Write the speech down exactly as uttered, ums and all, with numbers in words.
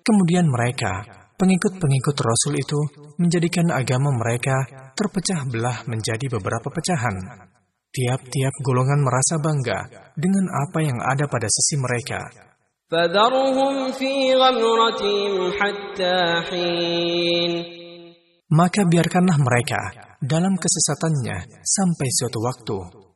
Kemudian mereka, pengikut-pengikut Rasul itu, menjadikan agama mereka terpecah belah menjadi beberapa pecahan. Tiap-tiap golongan merasa bangga dengan apa yang ada pada sisi mereka. فَذَرْهُمْ فِي غَمْرَتِهِمْ حَتَّى حِينٍ. Maka biarkanlah mereka dalam kesesatannya sampai suatu waktu.